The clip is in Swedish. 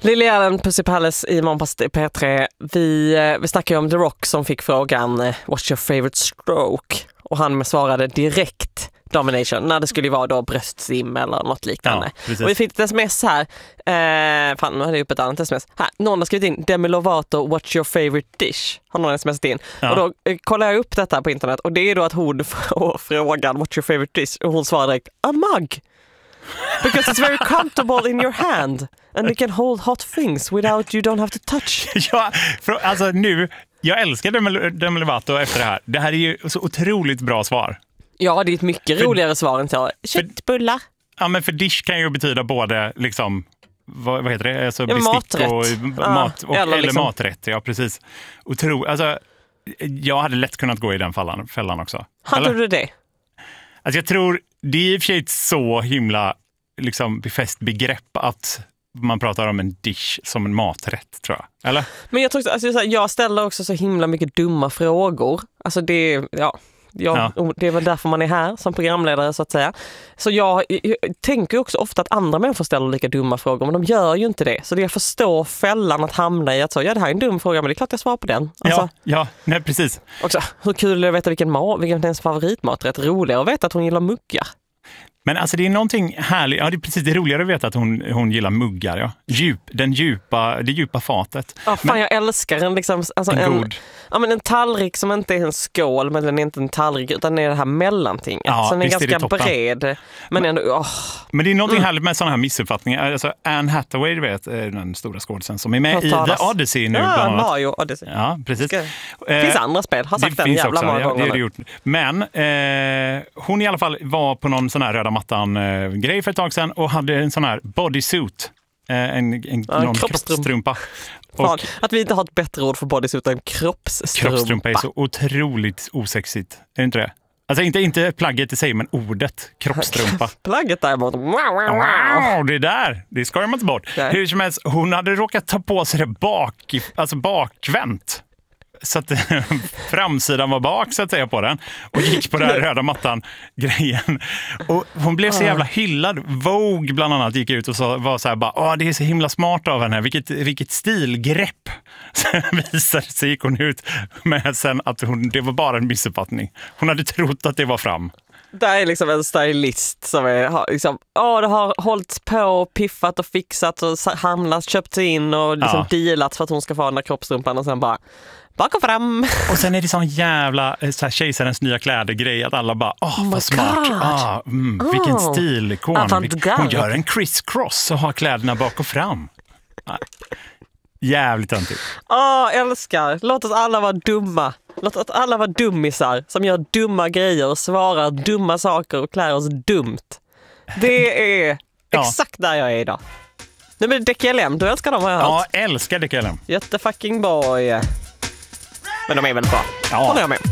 Lily Allen, Pussy Palace i Månpass P3. Vi snackade ju om The Rock som fick frågan What's your favorite stroke? Och han svarade direkt domination, när det skulle vara då bröstsim eller något liknande. Ja, och vi fick ett sms här. Fan, nu hade jag upp ett annat sms. Här, någon har skrivit in Demi Lovato, what's your favorite dish? Har någon smsat in. Ja. Och då kollar jag upp detta på internet och det är då att hon får frågan what's your favorite dish? Och hon svarar direkt, a mug. Because it's very comfortable in your hand and you can hold hot things without you don't have to touch. Ja, alltså nu, jag älskar Demi Lovato efter det här. Det här är ju så otroligt bra svar. Ja, det är ett mycket roligare svar än så. Köttbullar. Ja, men för dish kan ju betyda både liksom, vad heter det? Alltså bestick maträtt. Och eller liksom maträtt, ja precis. Alltså, jag hade lätt kunnat gå i den fällan också. Hade du det? Alltså jag tror, det är i och för sig ett så himla liksom befäst begrepp att man pratar om en dish som en maträtt, tror jag. Eller? Men jag tror alltså, jag ställer också så himla mycket dumma frågor. Alltså det är, det är väl därför man är här som programledare så att säga. Så jag tänker också ofta att andra människor ställer lika dumma frågor, men de gör ju inte det. Så det jag förstår fällan att hamna i att det här är en dum fråga, men det är klart jag svarar på den. Alltså, nej precis. Också, hur kul är det att veta vilken hennes favoritmaträtt? Roligare att veta att hon gillar muggar. Men alltså det är någonting härligt. Ja, det är precis det roligare att veta att hon gillar muggar, ja. Det djupa fatet. Ja, fan, jag älskar en liksom, alltså en tallrik som inte är en skål, men den är inte en tallrik utan det är det här mellantinget. Ja, så den är ganska är bred. Men ändå, Men det är någonting härligt med sådana här missuppfattningar. Alltså Anne Hathaway, du vet, den stora skådisen som är med i The Odyssey nu. Ja, Mario Odyssey. Ja, precis. Det finns andra spel, har sagt den jävla många gånger. Det gjort. Men hon i alla fall var på någon sån här röda mattan-grej för ett tag sedan och hade en sån här bodysuit. Någon kroppstrumpa. Fan, att vi inte har ett bättre ord för bodysuit än kroppsstrumpa. Kroppstrumpa är så otroligt osexigt. Är det inte det? Alltså inte plagget i sig, men ordet kroppstrumpa. Plagget däremot. Wow, det ska man inte bort. Okay. Hur som helst, hon hade råkat ta på sig det bakvänt. Så att framsidan var bak så att säga på den och gick på den här röda mattan-grejen. Och hon blev så jävla hyllad. Vogue bland annat gick ut och var så här bara, det är så himla smart av henne. Vilket stilgrepp. Sen visade sig, gick hon ut med sen att det var bara en missuppfattning. Hon hade trott att det var fram. Det är liksom en stylist som är liksom, det har hållits på och piffat och fixat och handlat, köpt in och liksom dealat för att hon ska få den där kroppstrumpan och sen bara bak och fram. Och sen är det sån jävla så här, kejsarens nya kläder-grej att alla bara, vad smart. Vilken stilikon. Hon gör en criss-cross och har kläderna bak och fram. Jävligt töntigt. Älskar. Låt oss alla vara dumma. Låt oss alla vara dummisar som gör dumma grejer och svarar dumma saker och klär oss dumt. Det är exakt där jag är idag. Nu blir det DKLM. Du älskar dem, har jag hört. Ja, älskar DKLM. Jättefucking boy. Men de är väl bra. Ja. Håller jag med.